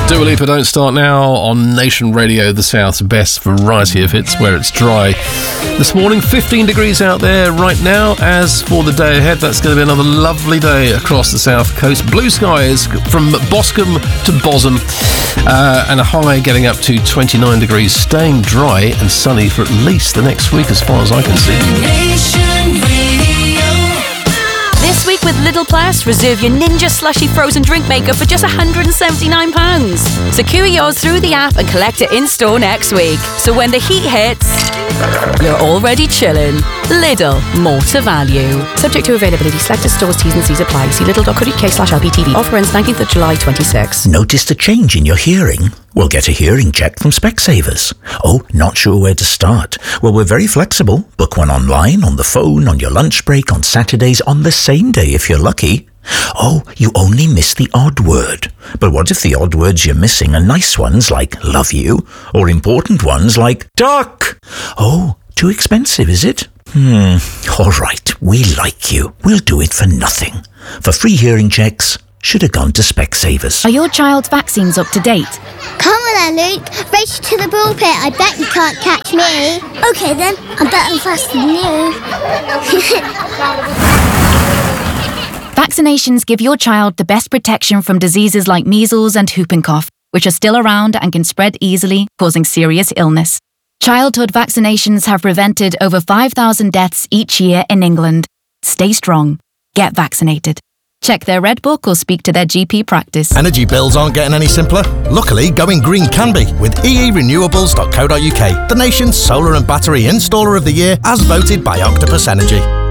Dua Lipa, Don't Start Now on Nation Radio, the South's best variety of hits where it's dry. This morning, 15 degrees out there right now. As for the day ahead, that's going to be another lovely day across the south coast. Blue skies from Boscombe to Bosham, and a high getting up to 29 degrees, staying dry and sunny for at least the next week as far as I can see. This week with Lidl Plus, reserve your Ninja Slushy frozen drink maker for just £179. Secure yours through the app and collect it in-store next week. So when the heat hits, you're already chilling. Lidl, more to value. Subject to availability, selected stores, T's and C's apply. See lidl.co.uk/LPTV. Offer ends 19th of July 26. Noticed a change in your hearing? Well, get a hearing check from Specsavers. Oh, not sure where to start? Well, we're very flexible. Book one online, on the phone, on your lunch break, on Saturdays, on the same day if you're lucky. Oh, you only miss the odd word. But what if the odd words you're missing are nice ones like love you, or important ones like duck? Oh, too expensive, is it? All right, we like you. We'll do it for nothing. For free hearing checks, should have gone to Specsavers. Are your child's vaccines up to date? Come on then, Luke. Race to the ball pit. I bet you can't catch me. Okay then, I bet I'm faster than you. Vaccinations give your child the best protection from diseases like measles and whooping cough, which are still around and can spread easily, causing serious illness. Childhood vaccinations have prevented over 5,000 deaths each year in England. Stay strong. Get vaccinated. Check their Red Book or speak to their GP practice. Energy bills aren't getting any simpler. Luckily, going green can be with eerenewables.co.uk, the nation's solar and battery installer of the year as voted by Octopus Energy.